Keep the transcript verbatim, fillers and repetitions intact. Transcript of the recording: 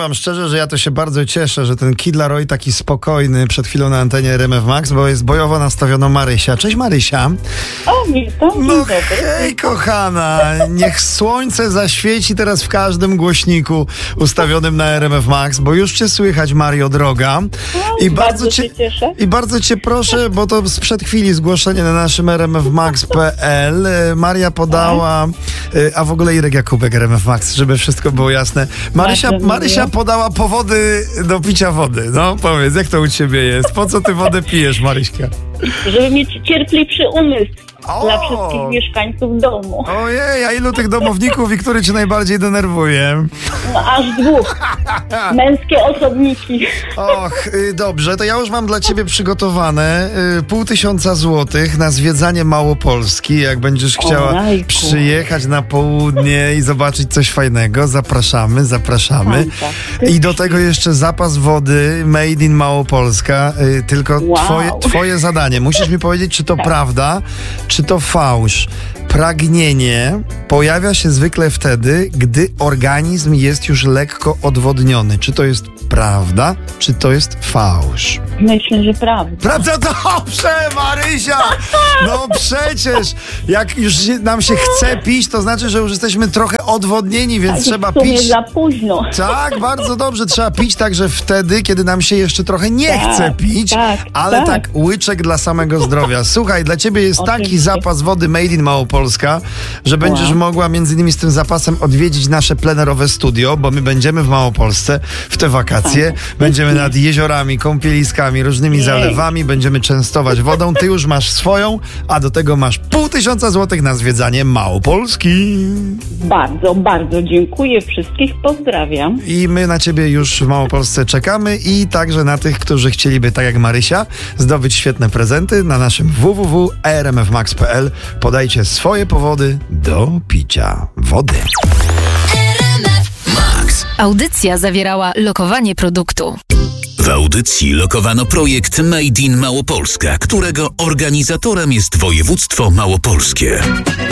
wam szczerze, że ja to się bardzo cieszę, że ten Kid Laroi taki spokojny przed chwilą na antenie R M F Max, bo jest bojowo nastawiona Marysia. Cześć Marysia. O, witam, dzień No dobry. hej kochana, niech słońce zaświeci teraz w każdym głośniku ustawionym na R M F Max, bo już cię słychać, Mario droga. No, bardzo się cieszę. I bardzo cię proszę, bo to sprzed chwili zgłoszenie na naszym r m f max kropka p l. Maria podała, a w ogóle Irek Jakubek R M F Max, żeby wszystko było jasne. Marysia, Marysia podała powody do picia wody. No powiedz, jak to u ciebie jest? Po co ty wodę pijesz, Maryśka? Żeby mieć cierpliwszy umysł O! dla wszystkich mieszkańców domu. Ojej, a ilu tych domowników i który cię najbardziej denerwuje? No, aż dwóch. Męskie osobniki. Och, y, dobrze, to ja już mam dla ciebie przygotowane y, pół tysiąca złotych na zwiedzanie Małopolski. Jak będziesz chciała Ojejku. przyjechać na południe i zobaczyć coś fajnego, zapraszamy, zapraszamy. I do tego jeszcze zapas wody Made in Małopolska. Y, tylko Wow. twoje, twoje zadanie. Musisz mi powiedzieć, czy to Tak. prawda, czy to fałsz. Pragnienie pojawia się zwykle wtedy, gdy organizm jest już lekko odwodniony. Czy to jest prawda, czy to jest fałsz? Myślę, że prawda. Prawda? Dobrze, Marysia! No przecież, jak już się, nam się chce pić, to znaczy, że już jesteśmy trochę odwodnieni, więc Tak, trzeba w sumie pić. za późno. Tak, bardzo dobrze. Trzeba pić także wtedy, kiedy nam się jeszcze trochę nie Tak, chce pić, tak, ale tak. tak. łyczek dla samego zdrowia. Słuchaj, dla ciebie jest taki Oczywiście. zapas wody Made in Małopolska, że będziesz Wow. mogła między innymi z tym zapasem odwiedzić nasze plenerowe studio, bo my będziemy w Małopolsce w te wakacje. Będziemy nad jeziorami, kąpieliskami, różnymi Jej. zalewami. Będziemy częstować wodą. Ty już masz swoją, a do tego masz pół tysiąca złotych na zwiedzanie Małopolski. Bardzo, bardzo dziękuję. Wszystkich pozdrawiam. I my na ciebie już w Małopolsce czekamy i także na tych, którzy chcieliby, tak jak Marysia, zdobyć świetne prezenty na naszym w w w kropka r m f max kropka p l. Podajcie swoje powody do picia wody. Max. Audycja zawierała lokowanie produktu. W audycji lokowano projekt Made in Małopolska, którego organizatorem jest województwo małopolskie.